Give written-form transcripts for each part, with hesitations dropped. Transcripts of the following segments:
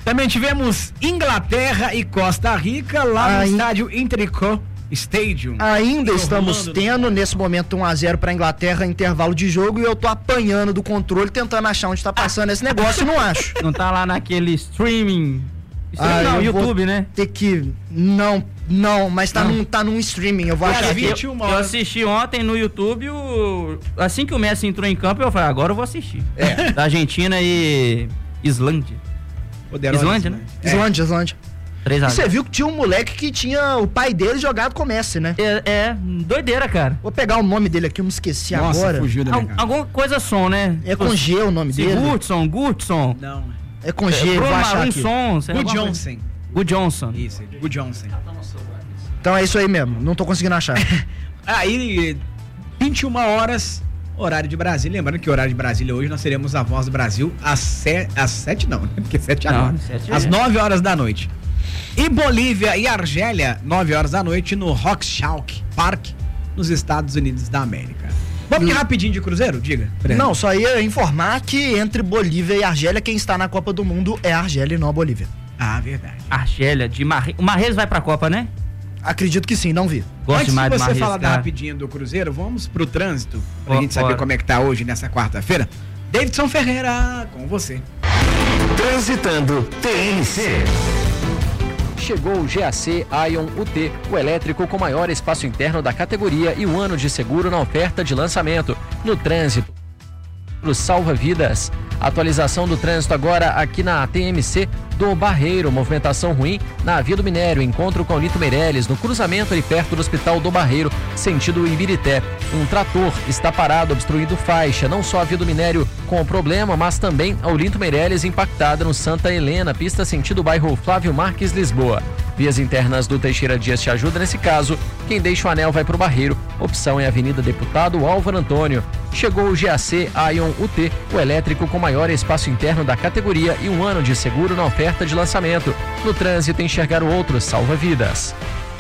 Também tivemos Inglaterra e Costa Rica lá no estádio Interco Stadium. Ainda estamos tendo, nesse momento, 1-0 pra Inglaterra, intervalo de jogo, e eu tô apanhando do controle, tentando achar onde tá passando esse negócio e não acho. Não tá lá naquele streaming? Não, YouTube, né? Ter que... Não, mas tá num streaming, eu vou achar aqui. Eu assisti ontem no YouTube, assim que o Messi entrou em campo, eu falei, agora eu vou assistir. Da Argentina e Islândia. Islândia, né? Islândia. 3-0. E você viu que tinha um moleque que tinha o pai dele jogado com o Messi, né? Doideira, cara. Vou pegar o nome dele aqui, eu me esqueci agora. Fugiu da minha cara. Alguma coisa som, né? É com G o nome dele. Gurtson. Não. É com G, vou achar aqui. Good Johnson. Isso, Good Johnson. Então é isso aí mesmo, não tô conseguindo achar. Aí, 21 horas, horário de Brasília. Lembrando que o horário de Brasília hoje nós teremos a Voz do Brasil às 7 não, porque 7 agora. Às 9 horas da noite. E Bolívia e Argélia, 9 horas da noite, no Rockchalk Park, nos Estados Unidos da América. Vamos que rapidinho de Cruzeiro? Diga. Não, só ia informar que entre Bolívia e Argélia, quem está na Copa do Mundo é a Argélia e não a Bolívia. Ah, verdade. Argélia, o Marrez vai pra Copa, né? Acredito que sim, não vi. Antes de você falar da rapidinho do Cruzeiro, vamos pro trânsito, pra gente saber como é que tá hoje, nessa quarta-feira. Davidson Ferreira, com você. Transitando TNC. Chegou o GAC Ion UT, o elétrico com maior espaço interno da categoria e 1 ano de seguro na oferta de lançamento. No trânsito, salva vidas. Atualização do trânsito agora aqui na TMC do Barreiro. Movimentação ruim na Via do Minério. Encontro com Olito Meirelles no cruzamento ali perto do Hospital do Barreiro, sentido Ibirité. Um trator está parado, obstruindo faixa. Não só a Via do Minério com problema, mas também a Olito Meirelles impactada no Santa Helena, pista sentido bairro Flávio Marques, Lisboa. Vias internas do Teixeira Dias te ajuda nesse caso. Quem deixa o anel vai para o Barreiro. Opção é Avenida Deputado Álvaro Antônio. Chegou o GAC Ion UT, o elétrico com maior espaço interno da categoria e 1 ano de seguro na oferta de lançamento. No trânsito, enxergar o outro salva vidas.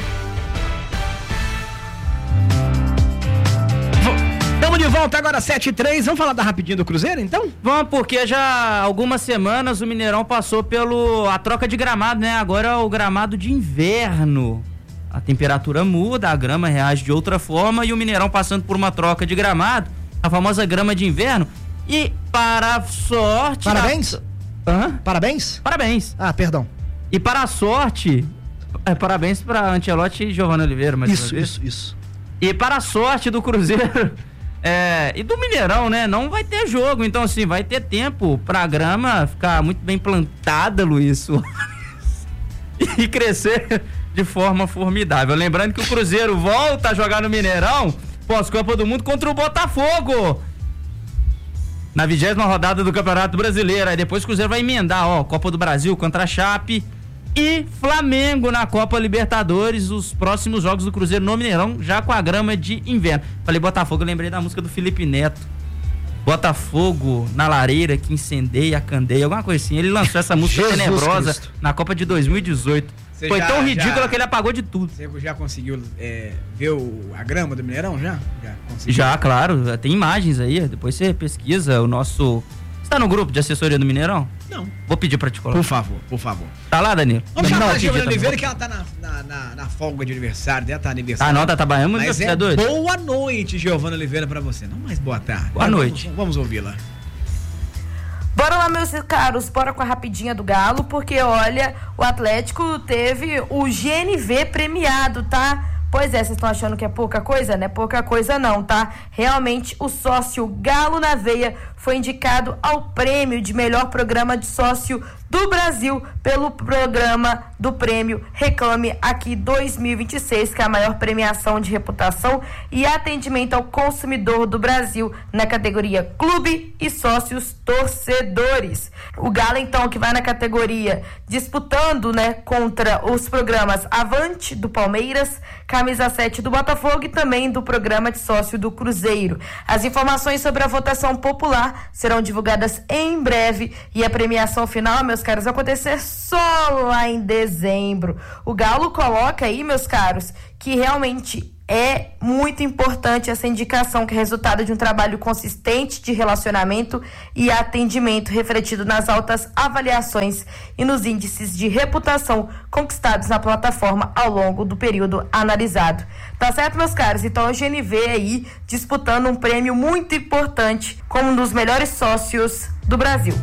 Estamos de volta agora, 7h03. Vamos falar da rapidinho do Cruzeiro, então? Vamos, porque já há algumas semanas o Mineirão passou a troca de gramado, né? Agora é o gramado de inverno. A temperatura muda, a grama reage de outra forma e o Mineirão passando por uma troca de gramado, a famosa grama de inverno. E para a sorte... Parabéns? Parabéns? Parabéns. Ah, perdão. E para a sorte... parabéns para Ancelotti e Giovanni Oliveira. Isso. E para a sorte do Cruzeiro... e do Mineirão, né? Não vai ter jogo, então assim, vai ter tempo pra grama ficar muito bem plantada, Luiz, e crescer de forma formidável. Lembrando que o Cruzeiro volta a jogar no Mineirão pós-Copa do Mundo contra o Botafogo na 20ª rodada do Campeonato Brasileiro. Aí depois o Cruzeiro vai emendar, Copa do Brasil contra a Chape e Flamengo na Copa Libertadores, os próximos jogos do Cruzeiro no Mineirão, já com a grama de inverno. Falei Botafogo, eu lembrei da música do Felipe Neto. Botafogo na lareira que incendeia a candeia, alguma coisa assim. Ele lançou essa música tenebrosa na Copa de 2018. Foi tão ridícula que ele apagou de tudo. Você já conseguiu ver a grama do Mineirão? Já conseguiu? Já, claro. Tem imagens aí. Depois você pesquisa o nosso... Você tá no grupo de assessoria do Mineirão? Não. Vou pedir pra te colocar. Por favor. Tá lá, Danilo? Vamos chamar a Giovanna Oliveira, que ela tá na folga de aniversário. Ela tá aniversário. Tá trabalhando muito. Mas boa noite, Giovanna Oliveira, pra você. Não mais boa tarde. Boa noite. Vamos ouvi-la. Bora lá, meus caros, bora com a rapidinha do Galo, porque olha, o Atlético teve o GNV premiado, tá? Pois é, vocês estão achando que é pouca coisa? Não é pouca coisa não, tá? Realmente, o sócio Galo na Veia foi indicado ao prêmio de melhor programa de sócio do Brasil pelo programa do prêmio Reclame Aqui 2026, que é a maior premiação de reputação e atendimento ao consumidor do Brasil na categoria Clube e Sócios Torcedores. O Galo, então, que vai na categoria disputando, né, contra os programas Avante do Palmeiras, Camisa 7 do Botafogo e também do programa de sócio do Cruzeiro. As informações sobre a votação popular serão divulgadas em breve e a premiação final, meus caros, vai acontecer só lá em dezembro. O Galo coloca aí, meus caros, que realmente É muito importante essa indicação, que é resultado de um trabalho consistente de relacionamento e atendimento, refletido nas altas avaliações e nos índices de reputação conquistados na plataforma ao longo do período analisado. Tá certo, meus caros? Então a GNV aí disputando um prêmio muito importante como um dos melhores sócios do Brasil.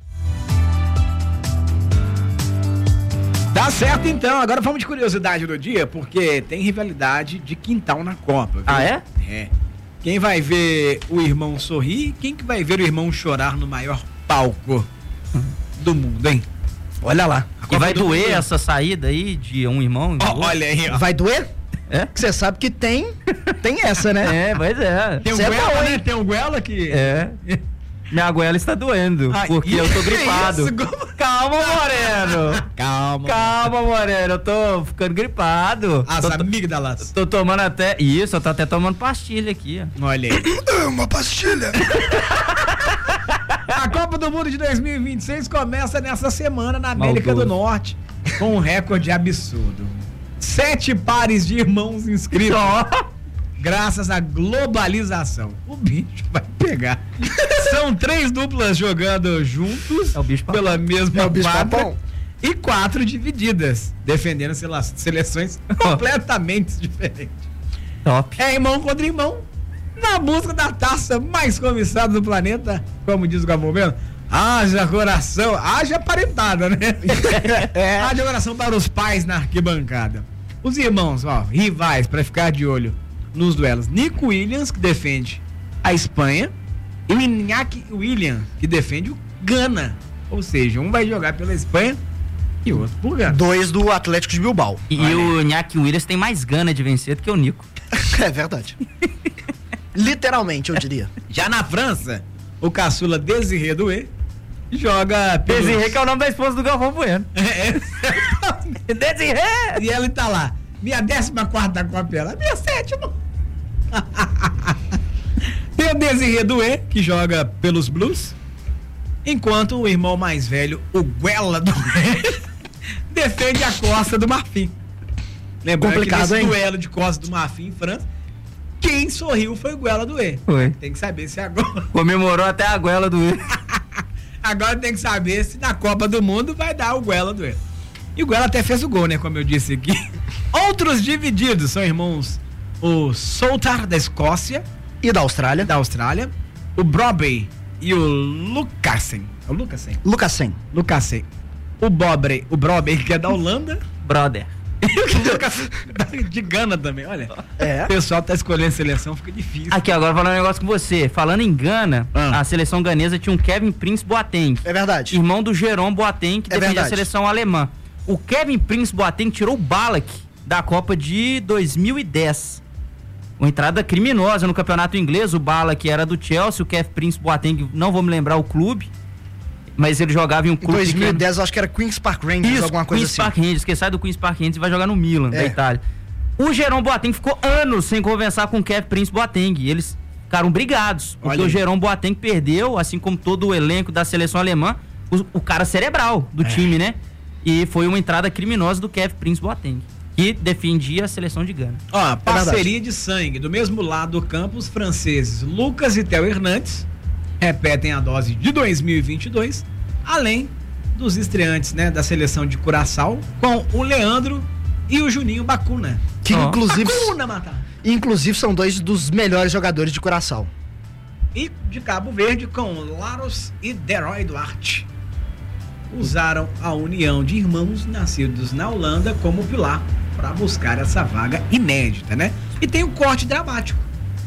Tá certo, então. Agora vamos de curiosidade do dia, porque tem rivalidade de quintal na Copa. Viu? Ah, é? É. Quem vai ver o irmão sorrir, quem que vai ver o irmão chorar no maior palco do mundo, hein? Olha lá. E vai doer essa saída aí de um irmão? Olha aí, ó. Vai doer? É? Porque você sabe que tem essa, né? É, pois é. Tem um goela, né? Tem um goela que... É. Minha goela está doendo, porque eu tô gripado. Calma, Moreno. Calma, Moreno. Eu tô ficando gripado. As amígdalas. Tô tomando até... Isso, eu tô até tomando pastilha aqui. Olha aí. Uma pastilha. A Copa do Mundo de 2026 começa nessa semana na América do Norte, com um recorde absurdo. 7 pares de irmãos inscritos. Graças à globalização. O bicho vai pegar. São 3 duplas jogando juntos pela mesma quadra e 4 divididas, defendendo seleções completamente diferentes. Top. É irmão contra irmão, na busca da taça mais cobiçada do planeta, como diz o Galvão Bueno. Haja coração, haja parentada, né? Haja coração para os pais na arquibancada. Os irmãos, ó, rivais para ficar de olho nos duelos. Nico Williams, que defende a Espanha, e o Iñaki Williams, que defende o Gana. Ou seja, um vai jogar pela Espanha e o outro por Gana. 2 do Atlético de Bilbao. E o Iñaki Williams tem mais gana de vencer do que o Nico. É verdade. Literalmente, eu diria. Já na França, o caçula Desiré Doué joga pelos... Desiré, que é o nome da esposa do Galvão Bueno. Desiré! E ele tá lá. Minha 14ª Copa, ela. Minha 7ª. Tem o Desiré Doué, que joga pelos Blues, enquanto o irmão mais velho, o Guela Doué, defende a Costa do Marfim. Lembrando complicado, que nesse hein? duelo de Costa do Marfim em França, quem sorriu foi o Guela Doué. Foi. Tem que saber se agora... Comemorou até a goela do Agora tem que saber se na Copa do Mundo vai dar o Guela Doué. E o Guela até fez o gol, né? Como eu disse aqui. Outros divididos são irmãos o Soutar da Escócia e da Austrália. O Brobey e o Lucassen. É o Lucassen? Lucassen. O Brobey, que é da Holanda. Brother. De Gana também, olha. É. O pessoal tá escolhendo seleção, fica difícil. Aqui, agora falando um negócio com você. Falando em Gana, a seleção ganesa tinha um Kevin Prince Boateng. É verdade. Irmão do Jerome Boateng, que defendia a seleção alemã. O Kevin Prince Boateng tirou o Ballack da Copa de 2010. Uma entrada criminosa no campeonato inglês. O Ballack era do Chelsea, o Kevin Prince Boateng, não vou me lembrar o clube, mas ele jogava em um clube... Em 2010, eu acho que era Queen's Park Rangers, isso, alguma coisa Queen's Park Rangers, que sai do Queen's Park Rangers e vai jogar no Milan, da Itália. O Jerome Boateng ficou anos sem conversar com o Kevin Prince Boateng. Eles ficaram brigados, porque o Jerome Boateng perdeu, assim como todo o elenco da seleção alemã, o cara cerebral do time, né? E foi uma entrada criminosa do Kevin Prince Boateng, que defendia a seleção de Gana. Ó, parceria de sangue. Do mesmo lado do campo, os franceses Lucas e Theo Hernandes repetem a dose de 2022, além dos estreantes, né, da seleção de Curaçao, com o Leandro e o Juninho Bacuna. Que inclusive são 2 dos melhores jogadores de Curaçao. E de Cabo Verde com Laros e Deroy Duarte. Usaram a união de irmãos nascidos na Holanda como pilar para buscar essa vaga inédita, né? E tem um corte dramático.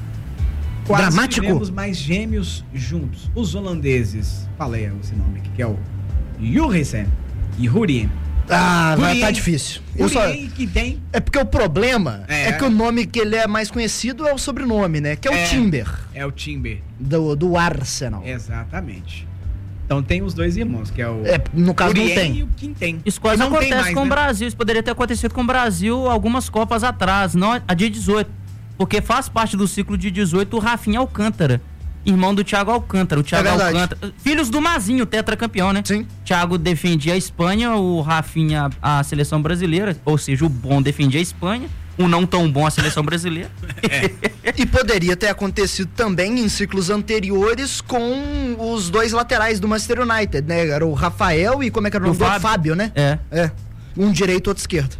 Quase tivemos mais gêmeos juntos. Os holandeses, falei esse nome aqui, que é o Jurgensen e Hurien. Vai tá difícil. Que tem... É porque o problema é que o nome que ele é mais conhecido é o sobrenome, né? Que é o Timber. É o Timber. Do Arsenal. Exatamente. Então tem os 2 irmãos, que é o... no caso Hurien não tem. E o Quinten. Isso quase não acontece mais, com o né? Brasil. Isso poderia ter acontecido com o Brasil algumas Copas atrás, não a de 18. Porque faz parte do ciclo de 18 o Rafinha Alcântara, irmão do Thiago Alcântara. O Thiago Alcântara, filhos do Mazinho, tetracampeão, né? Sim. Thiago defendia a Espanha, o Rafinha a seleção brasileira, ou seja, o bom defendia a Espanha um não tão bom a seleção brasileira. E poderia ter acontecido também em ciclos anteriores com os dois laterais do Manchester United, né? Era o Rafael e como é que era o nome do Fábio, né? É. Um direito, outro esquerdo.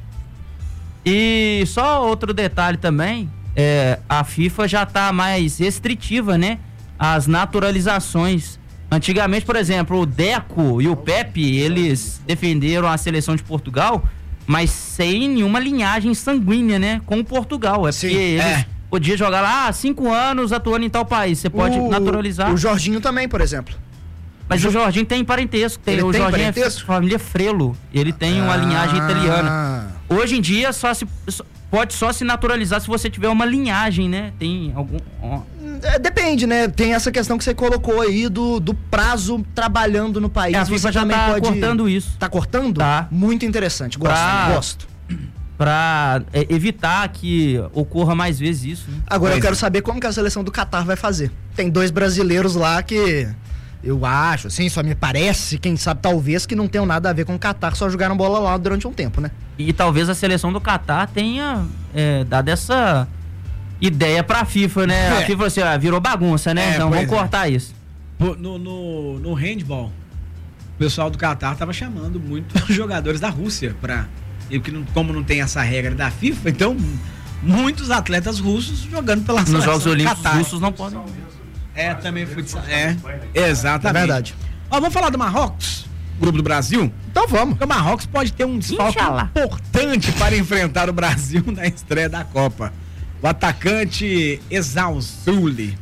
E só outro detalhe também, a FIFA já tá mais restritiva, né? As naturalizações. Antigamente, por exemplo, o Deco e o Pepe, eles defenderam a seleção de Portugal, mas sem nenhuma linhagem sanguínea, né? Com Portugal. Porque eles podiam jogar lá há 5 anos atuando em tal país. Você pode naturalizar. O Jorginho também, por exemplo. Mas o Jorginho tem parentesco. O Jorginho parentesco? É família Frelo. Ele tem uma linhagem italiana. Hoje em dia, pode só se naturalizar se você tiver uma linhagem, né? Tem algum... Depende, né? Tem essa questão que você colocou aí do prazo trabalhando no país. A FIFA já tá cortando isso. Tá cortando? Tá. Muito interessante. Gosto. Pra evitar que ocorra mais vezes isso, né? Agora eu quero saber como que a seleção do Catar vai fazer. Tem 2 brasileiros lá que eu acho, assim, só me parece, quem sabe, talvez, que não tenham nada a ver com o Catar, só jogaram bola lá durante um tempo, né? E talvez a seleção do Catar tenha dado essa ideia pra FIFA, né? A FIFA assim, virou bagunça, né? Então vamos cortar isso. No handball, o pessoal do Catar tava chamando muitos jogadores da Rússia pra... Como não tem essa regra da FIFA, então muitos atletas russos jogando pela seleção. Nos Jogos Olímpicos Catar. Russos não podem. Também futsal. Exatamente. É verdade. Vamos falar do Marrocos, grupo do Brasil? Então vamos. Porque o Marrocos pode ter um desfalque importante para enfrentar o Brasil na estreia da Copa. O atacante Ezauzuli.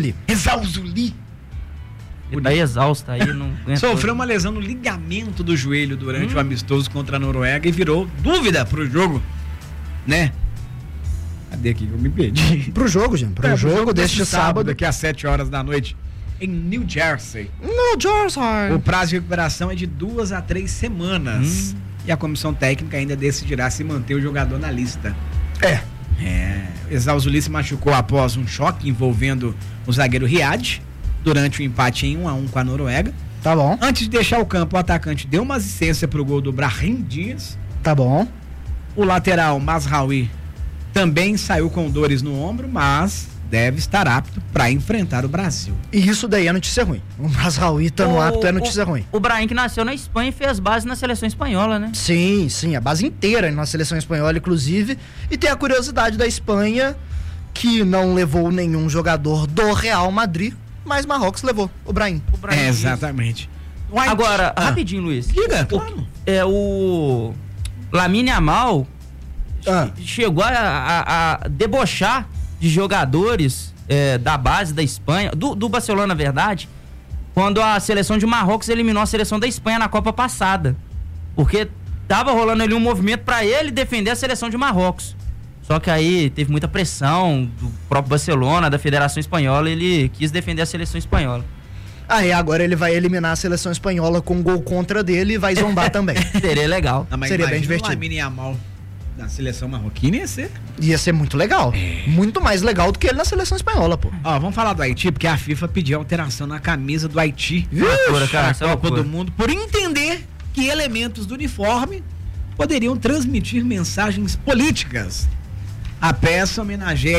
Ele tá exausto aí, não aguenta. Sofreu uma lesão no ligamento do joelho durante o amistoso contra a Noruega e virou dúvida pro jogo, né? Cadê aqui? Eu me perdi. Pro jogo, gente. Pro jogo deste sábado. Daqui às 7 horas da noite, em New Jersey. O prazo de recuperação é de 2 a 3 semanas. E a comissão técnica ainda decidirá se manter o jogador na lista. Ezauzuli se machucou após um choque envolvendo o zagueiro Riad durante o empate em 1-1 com a Noruega. Tá bom. Antes de deixar o campo, o atacante deu uma assistência pro gol do Brahim Dias. Tá bom. O lateral Mazraoui também saiu com dores no ombro, mas deve estar apto para enfrentar o Brasil. E isso daí é notícia ruim. O Mazraoui estando apto é notícia ruim. O Brahim, que nasceu na Espanha e fez base na seleção espanhola, né? Sim, a base inteira na seleção espanhola, inclusive. E tem a curiosidade da Espanha, que não levou nenhum jogador do Real Madrid, mas Marrocos levou o Brahim. Exatamente. Agora, rapidinho, Luiz. Diga, claro. O Lamine Yamal chegou a debochar de jogadores da base da Espanha, do Barcelona, na verdade, quando a seleção de Marrocos eliminou a seleção da Espanha na Copa passada. Porque tava rolando ali um movimento para ele defender a seleção de Marrocos. Só que aí teve muita pressão do próprio Barcelona, da Federação Espanhola, ele quis defender a seleção espanhola. E agora ele vai eliminar a seleção espanhola com um gol contra dele e vai zombar também. Seria legal. Seria bem divertido. O Lamine Yamal na seleção marroquina ia ser muito legal. Muito mais legal do que ele na seleção espanhola, pô. Vamos falar do Haiti, porque a FIFA pediu alteração na camisa do Haiti na Copa do Mundo, por entender que elementos do uniforme poderiam transmitir mensagens políticas. A peça homenageia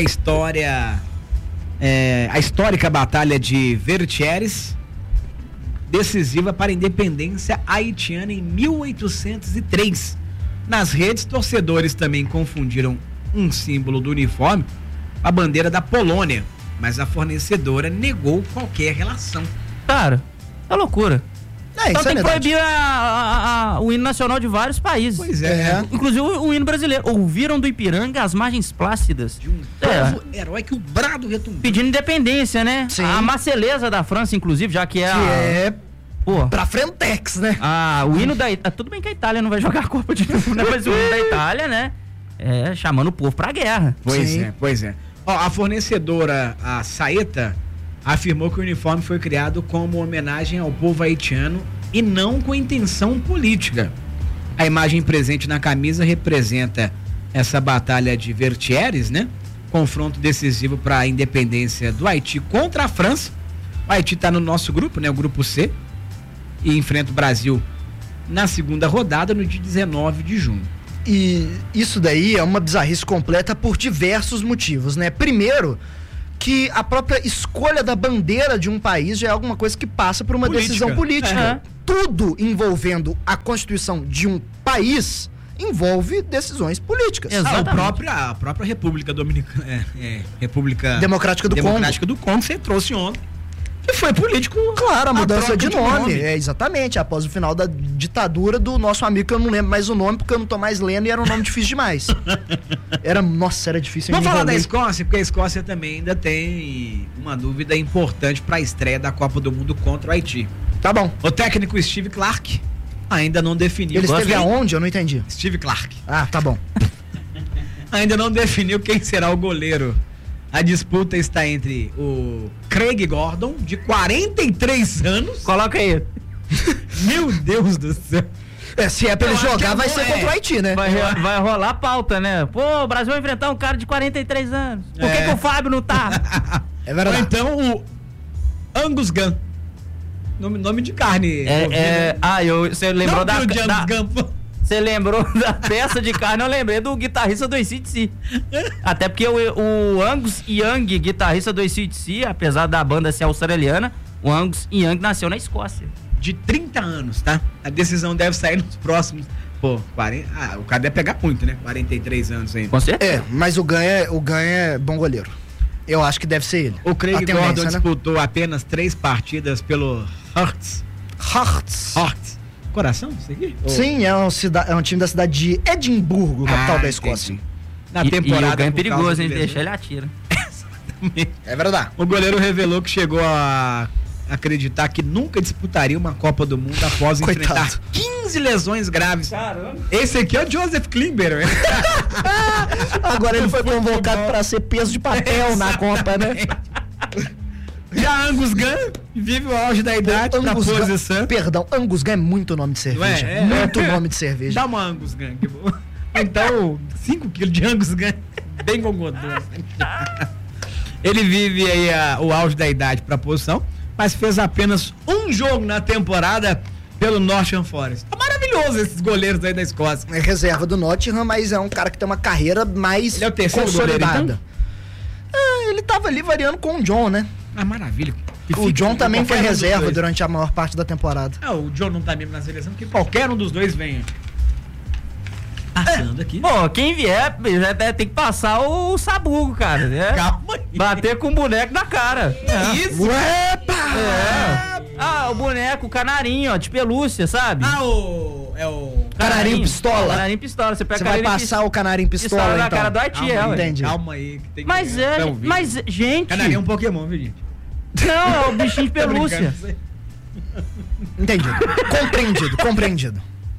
a histórica batalha de Vertières, decisiva para a independência haitiana em 1803. Nas redes, torcedores também confundiram um símbolo do uniforme, a bandeira da Polônia, mas a fornecedora negou qualquer relação. Cara, é loucura. Então tem que proibir o hino nacional de vários países. Pois é. Inclusive o hino brasileiro. Ouviram do Ipiranga as margens plácidas de um povo herói que o brado retumbou. Pedindo independência, né? Sim. A Marselhesa da França, inclusive, já que é pra Frentex, né? O hino da Itália. Tudo bem que a Itália não vai jogar a Copa de novo, né? Mas o hino da Itália, né? Chamando o povo pra guerra. Pois é. A fornecedora, a Saeta, afirmou que o uniforme foi criado como homenagem ao povo haitiano e não com intenção política. A imagem presente na camisa representa essa batalha de Vertières, né? Confronto decisivo para a independência do Haiti contra a França. O Haiti está no nosso grupo, né? O grupo C, e enfrenta o Brasil na segunda rodada no dia 19 de junho. E isso daí é uma bizarrice completa por diversos motivos, né? Primeiro, que a própria escolha da bandeira de um país já é alguma coisa que passa por uma decisão política. Tudo envolvendo a constituição de um país envolve decisões políticas. A própria República Dominicana, República Democrática do Congo, você trouxe ontem. E foi político. Claro, a mudança de nome. Exatamente, após o final da ditadura do nosso amigo, que eu não lembro mais o nome, porque eu não tô mais lendo e era um nome difícil demais. Era difícil. Vamos falar da Escócia, porque a Escócia também ainda tem uma dúvida importante para a estreia da Copa do Mundo contra o Haiti. Tá bom. O técnico Steve Clarke ainda não definiu. Ele esteve aonde? Eu não entendi. Steve Clarke. Ah, tá bom. Ainda não definiu quem será o goleiro. A disputa está entre o Craig Gordon, de 43 anos. Coloca aí. Meu Deus do céu. Se é pra ele jogar, vai ser contra o Haiti, né? Vai rolar a pauta, né? Pô, o Brasil vai enfrentar um cara de 43 anos. Por que o Fábio não tá? É verdade. Ou então o Angus Gunn. Nome de carne. Você lembrou Você lembrou da peça de carne, eu lembrei do guitarrista do AC/DC. Até porque o Angus Young, guitarrista do AC/DC, apesar da banda ser australiana, o Angus Young nasceu na Escócia. De 30 anos, tá? A decisão deve sair nos próximos... Pô, o cara deve pegar muito, né? 43 anos ainda. Com certeza. Mas o Gunn é bom goleiro. Eu acho que deve ser ele. O Craig Gordon disputou apenas 3 partidas pelo Hearts. Coração? Isso aqui? Sim, é um time da cidade de Edimburgo, capital da Escócia. Na temporada. E o Gunn é perigoso, hein? Deixa ele atira. É verdade. O goleiro revelou que chegou a acreditar que nunca disputaria uma Copa do Mundo após enfrentar 15 lesões graves. Caramba. Esse aqui é o Joseph Klimber. Agora ele foi convocado para ser peso de papel na Copa, né? Já Angus Gunn vive o auge da idade na posição. Perdão, Angus Gunn é muito nome de cerveja. Muito nome de cerveja. Dá uma Angus Gunn, que bom. Então, 5 quilos de Angus Gunn, bem gongodão. Ele vive aí o auge da idade para a posição, mas fez apenas um jogo na temporada pelo Nottingham Forest. Tá maravilhoso esses goleiros aí da Escócia. É reserva do Nottingham, mas é um cara que tem uma carreira mais ele é o terceiro consolidada. Goleiro, então? Ele tava ali variando com o John, né? Ah, maravilha. O John também foi reserva durante a maior parte da temporada. O John não tá mesmo na seleção, porque qualquer um dos dois venha. Passando aqui. Pô, quem vier tem que passar o sabugo, cara. Né? Calma aí. Bater com o boneco na cara. Isso? O boneco, o canarinho, ó, de pelúcia, sabe? o canarinho pistola. Canarinho pistola. Você vai passar o canarinho pistola na então. cara do Haiti, entendi. Calma aí. Que tem que mas, gente... Canarinho é um Pokémon, viu, gente? Não, é o bichinho de pelúcia. Entendido. Compreendido.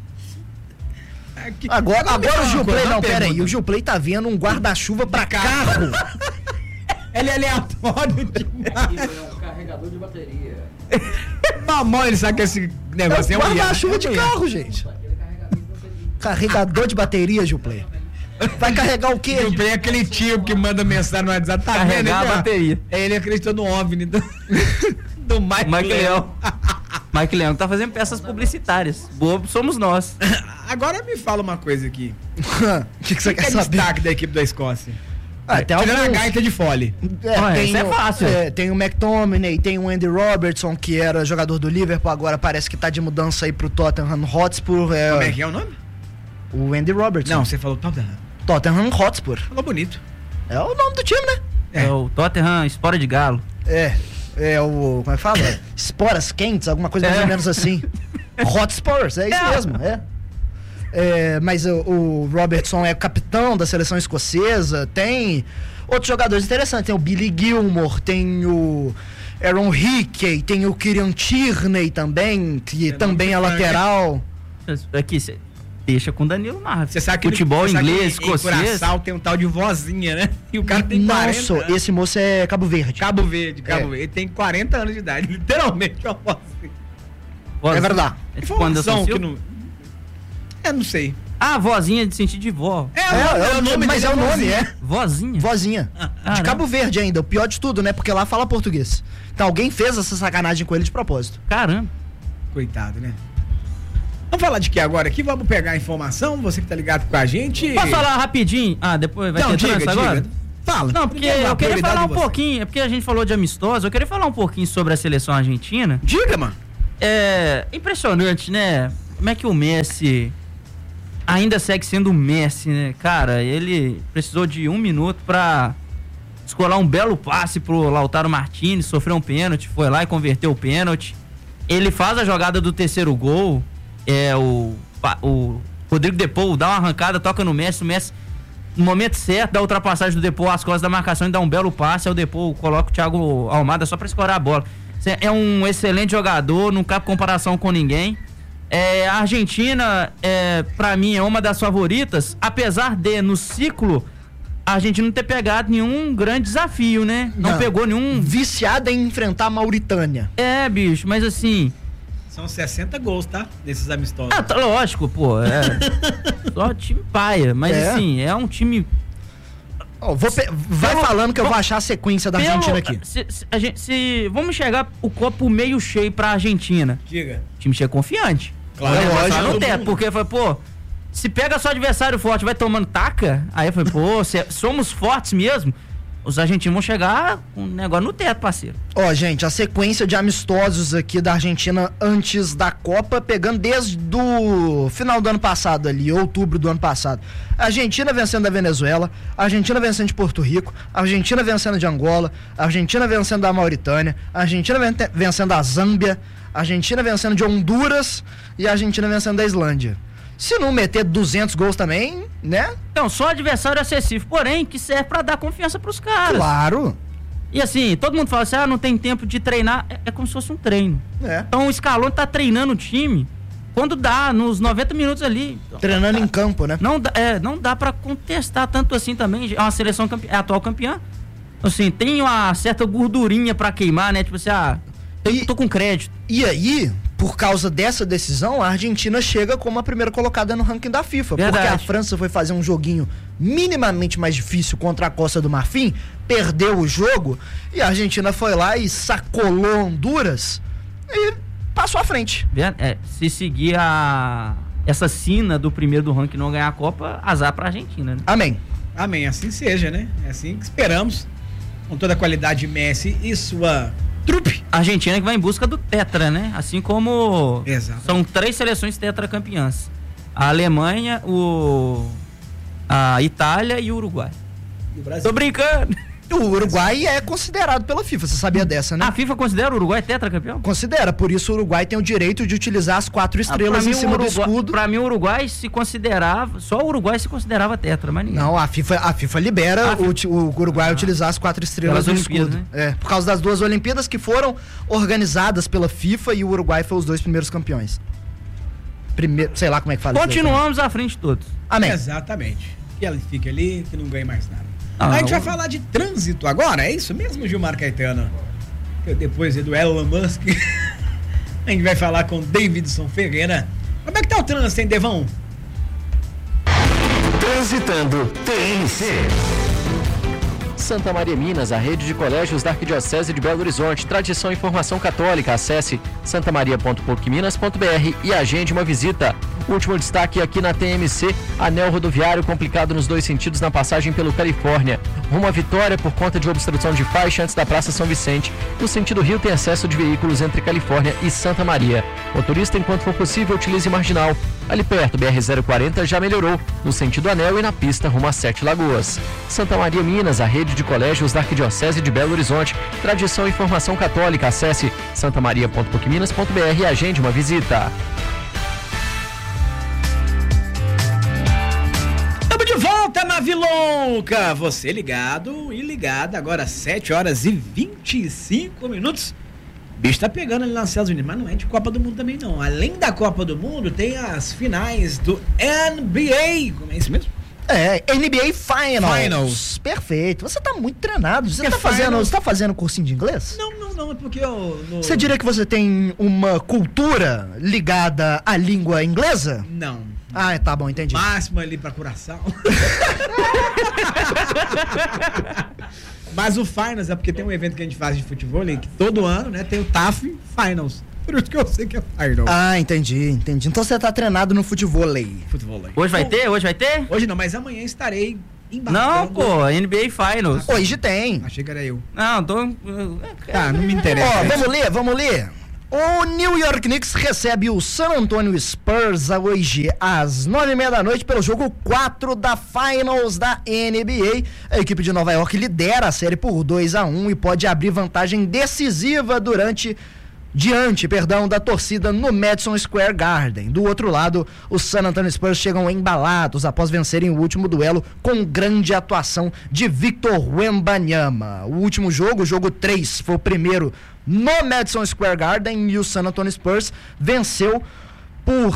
Agora o Gilplay, não, pera aí, o Gilplay tá vendo um guarda-chuva pra carro. Ele é aleatório demais. É um carregador de bateria. Mamãe, ele sabe que esse negócio é um guarda-chuva de carro, gente. Carregador de bateria, Gilplay. Vai carregar o quê? Gilplay é aquele tio que manda mensagem no WhatsApp. Tá carregar a bateria. Ele acreditou no OVNI do Mike Leão. Mike Leão tá fazendo peças publicitárias. Bobo somos nós. Agora me fala uma coisa aqui. O que você quer saber? Destaque da equipe da Escócia? Tem a gaita de fole. Isso é fácil. Tem o McTominay, tem o Andy Robertson, que era jogador do Liverpool, agora parece que tá de mudança aí pro Tottenham Hotspur. Como é que é o nome? O Andy Robertson. Não, você falou Tottenham Hotspur. Falou bonito. É o nome do time, né? É o Tottenham Espora de Galo. É o... Como é que fala? Esporas quentes, alguma coisa mais ou menos assim. Hotspurs, é isso mesmo, mas o Robertson é capitão da seleção escocesa. Tem outros jogadores interessantes. Tem o Billy Gilmore, tem o Aaron Hickey, tem o Kieran Tierney também, que também é lateral. Aqui, deixa com Danilo Marra. Você sabe que futebol inglês, escocês. Em Curaçao tem um tal de vozinha, né? E o cara tem 40 anos. Esse moço é Cabo Verde. Cabo Verde. Ele tem 40 anos de idade, literalmente uma vozinha. É verdade. É tipo Anderson Silva? Não sei. Vozinha de sentido de vó. É o nome, mas é o nome, Vozinha? Vozinha. De Cabo Verde ainda, o pior de tudo, né? Porque lá fala português. Então alguém fez essa sacanagem com ele de propósito. Caramba. Coitado, né? Vamos falar de que agora aqui? Vamos pegar a informação, você que tá ligado com a gente. Posso falar rapidinho? Depois vai ter trânsito agora? Fala. Não, porque eu queria falar um pouquinho, é porque a gente falou de amistosos, eu queria falar um pouquinho sobre a seleção argentina. Diga, mano. É impressionante, né? Como é que o Messi ainda segue sendo o Messi, né? Cara, ele precisou de 1 minuto pra escolar um belo passe pro Lautaro Martinez, sofreu um pênalti, foi lá e converteu o pênalti. Ele faz a jogada do terceiro gol, o Rodrigo Depou dá uma arrancada, toca no Messi, o Messi no momento certo, dá a ultrapassagem do Depou às costas da marcação e dá um belo passe, aí o Depou coloca o Thiago Almada só pra escorar a bola. É um excelente jogador, não cabe comparação com ninguém. A Argentina, pra mim, é uma das favoritas, apesar de, no ciclo, a Argentina não ter pegado nenhum grande desafio, né? Não pegou nenhum... Viciada em enfrentar a Mauritânia. Bicho, mas assim... São 60 gols, tá? Desses amistosos. Tá lógico, pô. Só time paia. Mas assim, é um time... Vai falando que eu vou achar a sequência da Argentina aqui. Vamos enxergar o copo meio cheio pra Argentina. Diga. O time chega confiante. Claro, lógico. No teto, porque foi, se pega só adversário forte, vai tomando taca, aí foi, somos fortes mesmo. Os argentinos vão chegar com um negócio no teto, parceiro. Gente, a sequência de amistosos aqui da Argentina antes da Copa, pegando desde o final do ano passado ali, outubro do ano passado. A Argentina vencendo a Venezuela, a Argentina vencendo de Porto Rico, a Argentina vencendo de Angola, a Argentina vencendo da Mauritânia, a Argentina vencendo da Zâmbia, a Argentina vencendo de Honduras e a Argentina vencendo da Islândia. Se não meter 200 gols também, né? Então, só adversário acessível, porém, que serve pra dar confiança pros caras. Claro. E assim, todo mundo fala assim, não tem tempo de treinar. É como se fosse um treino. Então, o Scaloni tá treinando o time quando dá, nos 90 minutos ali. Treinando em campo, né? Não dá pra contestar tanto assim também. É uma seleção é a atual campeã. Assim, tem uma certa gordurinha pra queimar, né? Tipo assim, tô com crédito. E aí... Por causa dessa decisão, a Argentina chega como a primeira colocada no ranking da FIFA. Verdade. Porque a França foi fazer um joguinho minimamente mais difícil contra a Costa do Marfim, perdeu o jogo, e a Argentina foi lá e sacolou Honduras e passou à frente. Se seguir essa sina do primeiro do ranking não ganhar a Copa, azar pra Argentina, né? Amém. Amém, assim seja, né? É assim que esperamos, com toda a qualidade de Messi e sua... trupe. A Argentina que vai em busca do tetra, né? Assim como são 3 seleções tetracampeãs. A Alemanha, a Itália e o Uruguai. E o Brasil? Tô brincando. O Uruguai é considerado pela FIFA, você sabia dessa, né? A FIFA considera o Uruguai tetracampeão? Considera, por isso o Uruguai tem o direito de utilizar as 4 estrelas em cima do escudo. Pra mim o Uruguai se considerava, só o Uruguai se considerava tetra, mas ninguém. Não, a FIFA libera o Uruguai utilizar as 4 estrelas no escudo. Né? Por causa das 2 Olimpíadas que foram organizadas pela FIFA e o Uruguai foi os 2 primeiros campeões. Sei lá como é que fala. Continuamos à frente de todos. Amém. Exatamente. Que ela fique ali, que não ganhe mais nada. A gente vai falar de trânsito agora, é isso mesmo, Gilmar Caetano? Depois do Elon Musk, a gente vai falar com Davidson Ferreira. Como é que tá o trânsito, hein, Devão? Transitando TNC. Santa Maria Minas, a rede de colégios da Arquidiocese de Belo Horizonte. Tradição e formação católica. Acesse santamaria.pucminas.br e agende uma visita. Último destaque aqui na TMC, anel rodoviário complicado nos 2 sentidos na passagem pelo Califórnia. Rumo à Vitória por conta de obstrução de faixa antes da Praça São Vicente. No sentido Rio tem excesso de veículos entre Califórnia e Santa Maria. Motorista, enquanto for possível, utilize marginal. Ali perto, BR-040 já melhorou, no sentido anel e na pista rumo a 7 Lagoas. Santa Maria Minas, a rede de colégios da Arquidiocese de Belo Horizonte. Tradição e formação católica. Acesse santamaria.pucminas.br e agende uma visita. De volta na Vilonca, você ligado e ligada, agora 7h25. O bicho tá pegando ali na Estados Unidos, mas não é de Copa do Mundo também não. Além da Copa do Mundo, tem as finais do NBA, como é isso mesmo? NBA Finals. Perfeito. Você tá muito treinado. Você tá fazendo cursinho de inglês? Não, é porque Você diria que você tem uma cultura ligada à língua inglesa? Não. Tá bom, entendi. Máximo ali pra Curaçao. Mas o Finals é porque tem um evento que a gente faz de futebol, que todo ano, né, tem o TAF Finals. Por isso que eu sei que é Fire, não. Ah, entendi. Então você tá treinado no futevôlei. Hoje vai ter? Hoje não, mas amanhã estarei embarcando. Não, pô, NBA Finals. Hoje tem. Achei que era eu. Não, tô... não me interessa. Ó, vamos ler. O New York Knicks recebe o San Antonio Spurs hoje às 9h30 da noite pelo jogo 4 da Finals da NBA. A equipe de Nova York lidera a série por 2-1 e pode abrir vantagem decisiva diante da torcida no Madison Square Garden. Do outro lado, os San Antonio Spurs chegam embalados após vencerem o último duelo com grande atuação de Victor Wembanyama. O último jogo, o jogo 3, foi o primeiro no Madison Square Garden e o San Antonio Spurs venceu por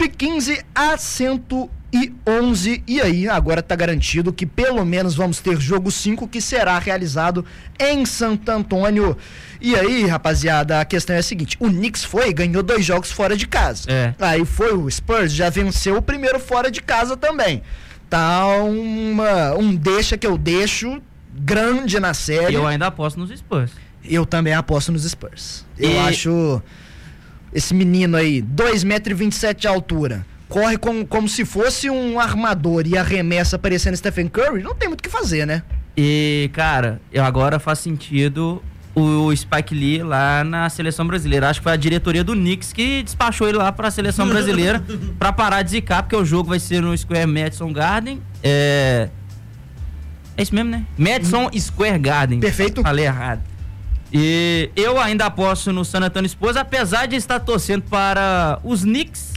115-111. E aí, agora tá garantido que pelo menos vamos ter jogo 5, que será realizado em Santo Antônio. E aí, rapaziada, a questão é a seguinte: o Knicks ganhou 2 jogos fora de casa. Aí foi o Spurs, já venceu o primeiro fora de casa também. Tá um deixa que eu deixo grande na série. Eu ainda aposto nos Spurs. Eu também aposto nos Spurs. Eu acho esse menino aí, 2,27 m de altura, corre como se fosse um armador e arremessa parecendo Stephen Curry, não tem muito o que fazer, né? E, cara, agora faz sentido o Spike Lee lá na seleção brasileira. Acho que foi a diretoria do Knicks que despachou ele lá pra seleção brasileira pra parar de zicar, porque o jogo vai ser no Square Madison Garden. É isso mesmo, né? Madison Square Garden. Perfeito. Falei errado. E eu ainda aposto no San Antonio Spurs, apesar de estar torcendo para os Knicks.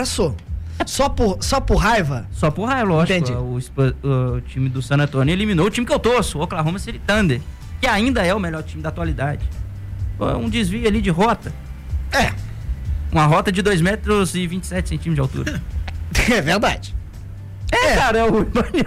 Só por raiva? Só por raiva, lógico. Entendi. O time do San Antonio eliminou o time que eu torço, o Oklahoma City Thunder, que ainda é o melhor time da atualidade. Um desvio ali de rota. Uma rota de 2,27 m de altura. É verdade. Cara, é o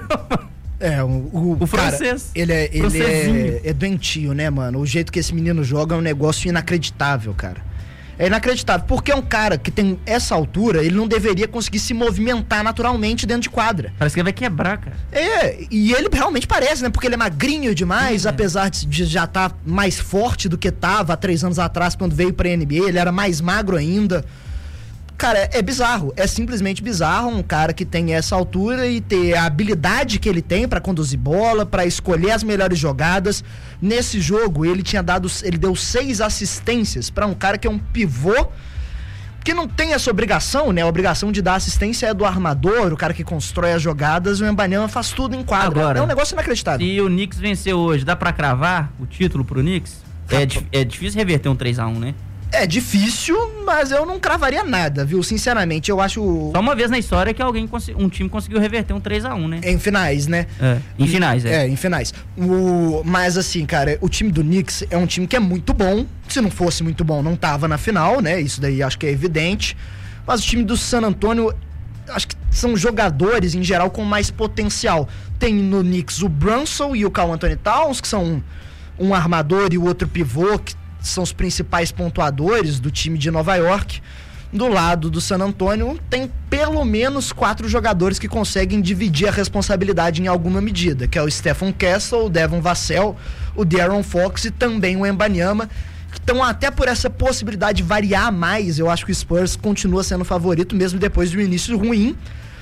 o francês. Cara, ele é doentio, né, mano? O jeito que esse menino joga é um negócio inacreditável, cara. É inacreditável, porque é um cara que tem essa altura, ele não deveria conseguir se movimentar naturalmente dentro de quadra. Parece que ele vai quebrar, cara. E ele realmente parece, né? Porque ele é magrinho demais, apesar de já estar mais forte do que estava há 3 anos atrás, quando veio pra NBA, ele era mais magro ainda. Cara, é bizarro, é simplesmente bizarro um cara que tem essa altura e ter a habilidade que ele tem pra conduzir bola, pra escolher as melhores jogadas. Nesse jogo, ele deu 6 assistências pra um cara que é um pivô, que não tem essa obrigação, né? A obrigação de dar assistência é do armador, o cara que constrói as jogadas, e o Wembanyama faz tudo em quadra. Agora, é um negócio inacreditável. Se o Knicks vencer hoje, dá pra cravar o título pro Knicks? É difícil reverter um 3-1, né? É difícil, mas eu não cravaria nada, viu? Sinceramente, eu acho... Só uma vez na história que um time conseguiu reverter um 3-1, né? Em finais, né? Em finais. Em finais. Mas assim, cara, o time do Knicks é um time que é muito bom. Se não fosse muito bom, não tava na final, né? Isso daí acho que é evidente. Mas o time do San Antonio, acho que são jogadores, em geral, com mais potencial. Tem no Knicks o Brunson e o Karl Anthony Towns, que são um armador e o outro pivô, que são os principais pontuadores do time de Nova York. Do lado do San Antonio, tem pelo menos 4 jogadores que conseguem dividir a responsabilidade em alguma medida, que é o Stephen Castle, o Devin Vassell, o De'Aaron Fox e também o Wembanyama. Então, até por essa possibilidade de variar mais, eu acho que o Spurs continua sendo favorito, mesmo depois do início ruim.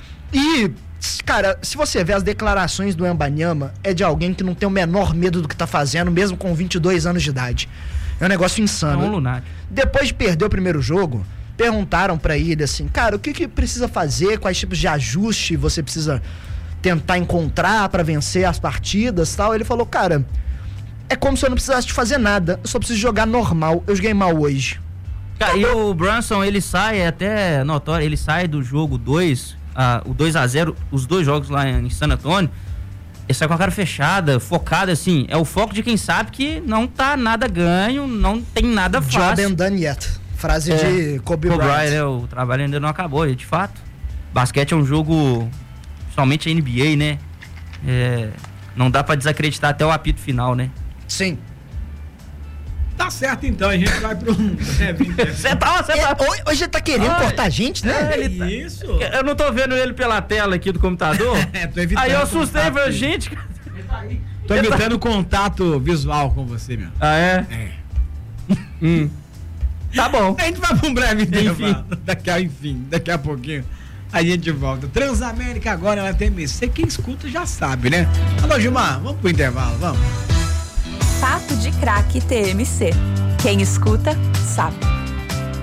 E, cara, se você ver as declarações do Wembanyama, é de alguém que não tem o menor medo do que tá fazendo, mesmo com 22 anos de idade. É um negócio insano. É um lunático. Depois de perder o primeiro jogo, perguntaram pra ele assim, cara, o que precisa fazer, quais tipos de ajuste você precisa tentar encontrar pra vencer as partidas e tal. Ele falou, cara, é como se eu não precisasse de fazer nada, eu só preciso jogar normal, eu joguei mal hoje. Cara, e o Brunson, ele sai, é até notório, ele sai do jogo 2, o 2-0, os 2 jogos lá em San Antonio, ele sai com a cara fechada, focado, assim, é o foco de quem sabe que não tá nada ganho, não tem nada fácil. Job ain't done yet. Frase de Kobe Bryant. Né? O trabalho ainda não acabou, e de fato. Basquete é um jogo, somente a NBA, né? Não dá pra desacreditar até o apito final, né? Sim. Tá certo, então, a gente vai pro... Você tá... Hoje ele tá querendo cortar a gente, né? Isso. Eu não tô vendo ele pela tela aqui do computador. Tô evitando. Aí eu assustei e falei, gente... Tô evitando contato visual com você, meu. Ah, é? Tá bom. A gente vai pra um breve intervalo. Daqui a pouquinho a gente volta. Transamérica agora, ela tem TMC. Quem escuta já sabe, né? Alô, Gilmar, vamos pro intervalo, vamos. Papo de Craque TMC. Quem escuta, sabe.